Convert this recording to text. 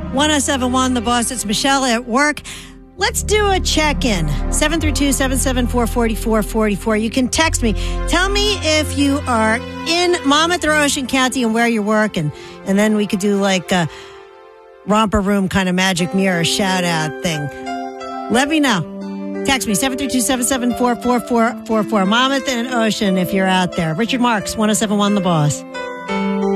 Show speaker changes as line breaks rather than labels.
1071 The Boss. It's Michelle at work. Let's do a check-in. 732-774-4444. You can text me. Tell me if you are in Monmouth or Ocean County and where you're working. And then we could do like a romper room kind of magic mirror shout-out thing. Let me know. Text me, 732-774-4444. Monmouth and Ocean if you're out there. Richard Marks, 1071 The Boss.